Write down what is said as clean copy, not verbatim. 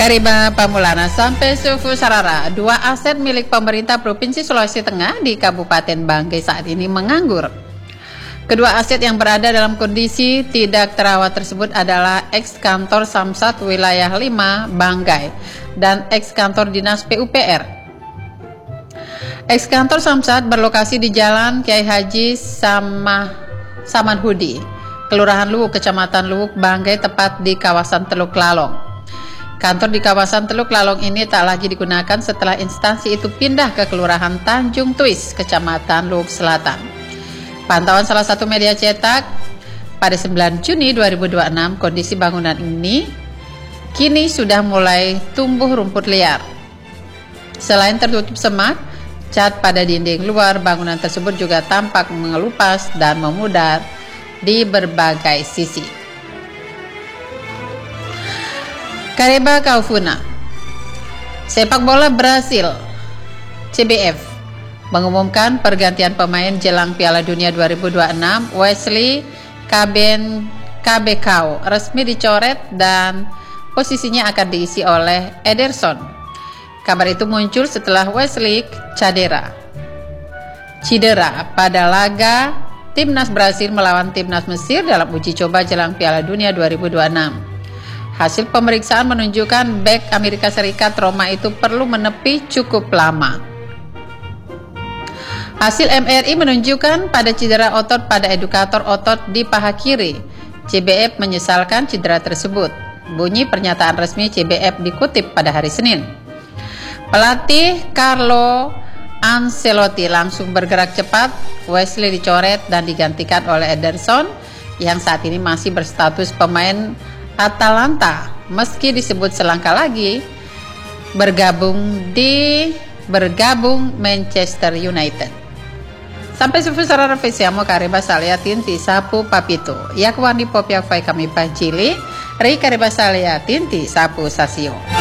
Kariba Pamulana sampai Sufu Sarara, dua aset milik pemerintah Provinsi Sulawesi Tengah di Kabupaten Banggai saat ini menganggur. Kedua aset yang berada dalam kondisi tidak terawat tersebut adalah ex kantor Samsat wilayah 5 Banggai dan ex kantor dinas PUPR. Ex kantor Samsat berlokasi di Jalan Kiai Haji Samanhudi, Kelurahan Luwuk, Kecamatan Luwuk, Banggai, tepat di kawasan Teluk Lalong. Kantor di kawasan Teluk Lalong ini tak lagi digunakan setelah instansi itu pindah ke Kelurahan Tanjung Tuis, Kecamatan Luwuk Selatan. Pantauan salah satu media cetak pada 9 Juni 2026, kondisi bangunan ini kini sudah mulai tumbuh rumput liar. Selain tertutup semak, cat pada dinding luar bangunan tersebut juga tampak mengelupas dan memudar di berbagai sisi. Kariba Kaufuna. Sepak bola Brasil CBF mengumumkan pergantian pemain jelang Piala Dunia 2026. Wesley Cabecao resmi dicoret dan posisinya akan diisi oleh Ederson. Kabar itu muncul setelah Wesley cedera pada laga Timnas Brasil melawan Timnas Mesir dalam uji coba jelang Piala Dunia 2026. Hasil pemeriksaan menunjukkan bek Amerika Serikat Roma itu perlu menepi cukup lama. Hasil MRI menunjukkan pada cedera otot pada edukator otot di paha kiri. CBF menyesalkan cedera tersebut. Bunyi pernyataan resmi CBF dikutip pada hari Senin. Pelatih Carlo Ancelotti langsung bergerak cepat. Wesley dicoret dan digantikan oleh Ederson yang saat ini masih berstatus pemain Atalanta, meski disebut selangkah lagi bergabung Manchester United. Sampai sufu sarara fesiamo kariba saliatin ti sapu papito. Yakwani popia fai kami pajili, ri kariba saliatin ti sapu sasio.